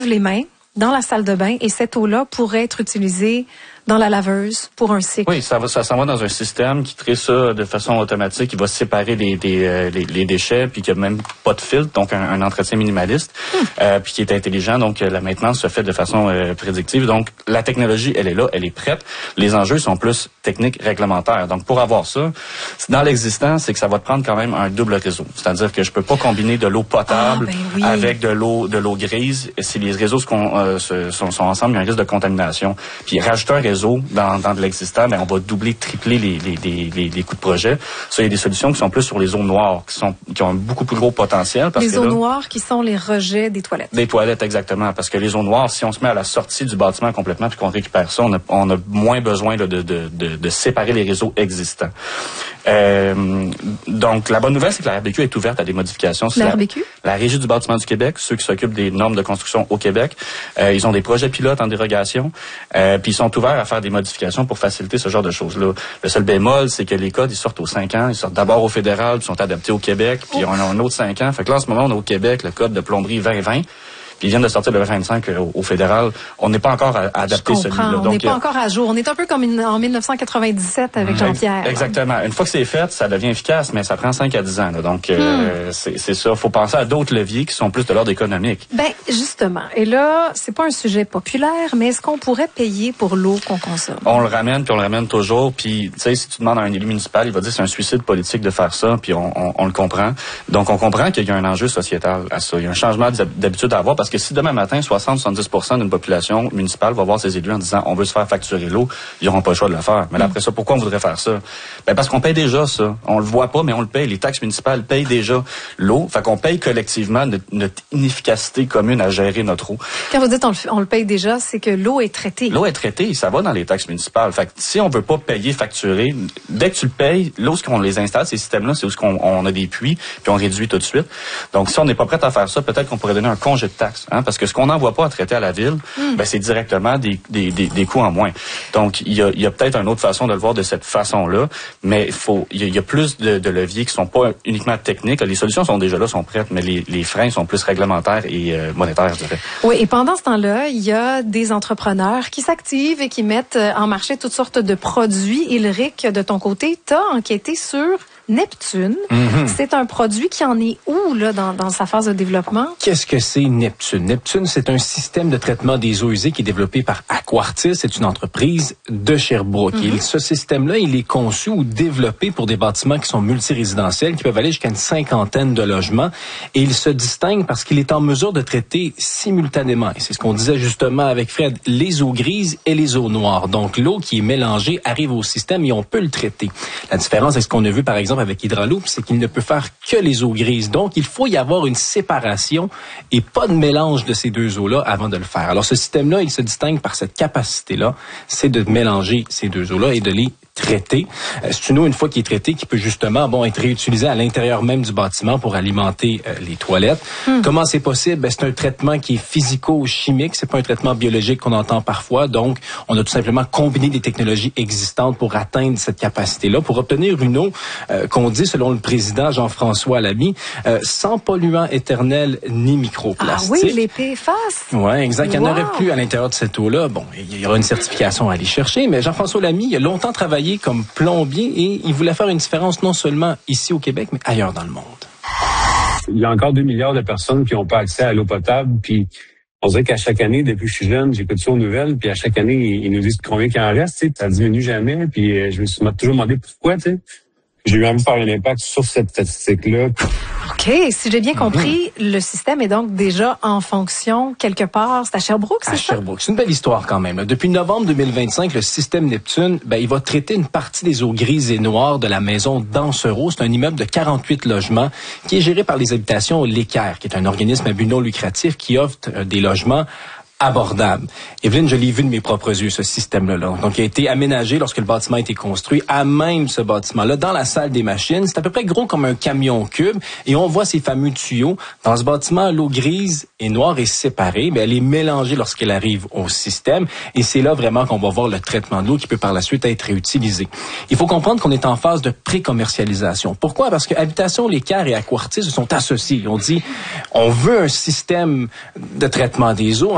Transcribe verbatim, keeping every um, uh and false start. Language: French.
les mains dans la salle de bain et cette eau-là pourrait être utilisée dans la laveuse pour un cycle. Oui, ça va, ça s'en va dans un système qui traite ça de façon automatique, qui va séparer les, les, euh, les, les déchets, puis qui a même pas de filtre, donc un, un entretien minimaliste, hum. euh, puis qui est intelligent, donc euh, la maintenance se fait de façon euh, prédictive. Donc la technologie, elle est là, elle est prête. Les enjeux sont plus techniques, réglementaires. Donc pour avoir ça, dans l'existant, c'est que ça va te prendre quand même un double réseau. C'est-à-dire que je peux pas combiner de l'eau potable ah, ben oui. avec de l'eau de l'eau grise. Si les réseaux sont, euh, sont, sont ensemble, il y a un risque de contamination. Puis rajouter un réseau dans, dans de l'existant, mais on va doubler, tripler les, les, les, les, les coûts de projet. Ça, il y a des solutions qui sont plus sur les eaux noires, qui sont qui ont un beaucoup plus gros potentiel. Parce les que eaux là, noires qui sont les rejets des toilettes. Des toilettes, exactement. Parce que les eaux noires, si on se met à la sortie du bâtiment complètement puis qu'on récupère ça, on a, on a moins besoin là, de, de, de, de séparer les réseaux existants. Euh, donc, la bonne nouvelle, c'est que la R B Q est ouverte à des modifications. La, la R B Q? La Régie du bâtiment du Québec, ceux qui s'occupent des normes de construction au Québec, euh, ils ont des projets pilotes en dérogation, euh, puis ils sont ouverts à faire des modifications pour faciliter ce genre de choses-là. Le seul bémol, c'est que les codes, ils sortent aux cinq ans, ils sortent d'abord au fédéral, puis sont adaptés au Québec, puis on a un autre cinq ans. Fait que là, en ce moment, on a au Québec le code de plomberie vingt vingt. Puis ils viennent de sortir le vingt-cinq au, au fédéral. On n'est pas encore à, à adapter celui-là. On n'est pas encore à jour. On est un peu comme une, en dix-neuf cent quatre-vingt-dix-sept avec Jean-Pierre. Exactement. Là. Une fois que c'est fait, ça devient efficace, mais ça prend cinq à dix ans. Là. Donc, hmm. euh, c'est, c'est ça. Il faut penser à d'autres leviers qui sont plus de l'ordre économique. Ben justement. Et là, c'est pas un sujet populaire, mais est-ce qu'on pourrait payer pour l'eau qu'on consomme? On le ramène, puis on le ramène toujours. Puis, tu sais, si tu demandes à un élu municipal, il va dire que c'est un suicide politique de faire ça, puis on, on, on le comprend. Donc, on comprend qu'il y a un enjeu sociétal à ça. Il y a un changement d'habitude à avoir, parce que si demain matin, soixante à soixante-dix pour cent d'une population municipale va voir ses élus en disant on veut se faire facturer l'eau, ils n'auront pas le choix de le faire. Mais là, après ça, pourquoi on voudrait faire ça? Ben parce qu'on paye déjà ça. On le voit pas, mais on le paye. Les taxes municipales payent déjà l'eau. Fait qu'on paye collectivement notre, notre inefficacité commune à gérer notre eau. Quand vous dites on le, on le paye déjà, c'est que l'eau est traitée. L'eau est traitée, ça va dans les taxes municipales. Fait que si on veut pas payer, facturer, dès que tu le payes, là où on les installe, ces systèmes-là, c'est où on, on a des puits, puis on réduit tout de suite. Donc si on n'est pas prêt à faire ça, peut-être qu'on pourrait donner un congé de taxes. Hein, parce que ce qu'on n'envoie pas à traiter à la ville, mm. ben c'est directement des, des, des, des coûts en moins. Donc, il y a, il y a peut-être une autre façon de le voir de cette façon-là, mais il faut, il y a, il y a plus de, de leviers qui sont pas uniquement techniques. Les solutions sont déjà là, sont prêtes, mais les, les freins sont plus réglementaires et euh, monétaires, je dirais. Oui, et pendant ce temps-là, il y a des entrepreneurs qui s'activent et qui mettent en marché toutes sortes de produits. Ilric, de ton côté, tu as enquêté sur Neptune. Mm-hmm. C'est un produit qui en est où là dans, dans sa phase de développement? Qu'est-ce que c'est Neptune? Neptune, c'est un système de traitement des eaux usées qui est développé par Aquartis. C'est une entreprise de Sherbrooke. Mm-hmm. Et ce système-là, il est conçu ou développé pour des bâtiments qui sont multirésidentiels, qui peuvent aller jusqu'à une cinquantaine de logements. Et il se distingue parce qu'il est en mesure de traiter simultanément, et c'est ce qu'on disait justement avec Fred, les eaux grises et les eaux noires. Donc l'eau qui est mélangée arrive au système et on peut le traiter. La différence avec ce qu'on a vu par exemple avec Hydraloop, c'est qu'il ne peut faire que les eaux grises. Donc, il faut y avoir une séparation et pas de mélange de ces deux eaux-là avant de le faire. Alors, ce système-là, il se distingue par cette capacité-là, c'est de mélanger ces deux eaux-là et de les traiter. C'est une eau, une fois qui est traitée, qui peut justement bon être réutilisée à l'intérieur même du bâtiment pour alimenter euh, les toilettes. Hum. Comment c'est possible? Ben, c'est un traitement qui est physico-chimique. C'est pas un traitement biologique qu'on entend parfois. Donc, on a tout simplement combiné des technologies existantes pour atteindre cette capacité-là, pour obtenir une eau euh, qu'on dit, selon le président Jean-François Lamy, euh, sans polluants éternels ni microplastiques. Ah oui, les P F A S. Oui, exact. Il n'y en aurait plus à l'intérieur de cette eau-là. Bon, il y aura une certification à aller chercher, mais Jean-François Lamy, il a longtemps travaillé comme plombier et il voulait faire une différence non seulement ici au Québec, mais ailleurs dans le monde. Il y a encore deux milliards de personnes qui n'ont pas accès à l'eau potable, puis on dirait qu'à chaque année, depuis que je suis jeune, j'écoute ça aux nouvelles, puis à chaque année, ils nous disent combien il en reste, tu sais, ça diminue jamais, puis je me suis toujours demandé pourquoi, tu sais. J'ai eu envie de faire un impact sur cette statistique-là. OK. Si j'ai bien compris, mm-hmm. le système est donc déjà en fonction quelque part. C'est à Sherbrooke, c'est à ça? À Sherbrooke. C'est une belle histoire quand même. Depuis novembre deux mille vingt-cinq, le système Neptune, ben, il va traiter une partie des eaux grises et noires de la maison Dansereau. C'est un immeuble de quarante-huit logements qui est géré par les Habitations L'Équerre, qui est un organisme à but non lucratif qui offre des logements abordable. Evelyne, je l'ai vu de mes propres yeux, ce système-là. Là. Donc, il a été aménagé lorsque le bâtiment a été construit, à même ce bâtiment-là, dans la salle des machines. C'est à peu près gros comme un camion cube. Et on voit ces fameux tuyaux. Dans ce bâtiment, l'eau grise et noire est séparée, mais elle est mélangée lorsqu'elle arrive au système. Et c'est là vraiment qu'on va voir le traitement de l'eau qui peut par la suite être réutilisé. Il faut comprendre qu'on est en phase de pré-commercialisation. Pourquoi? Parce que Habitations L'Équerre et Aquartis se sont associés. Ils ont dit, on veut un système de traitement des eaux.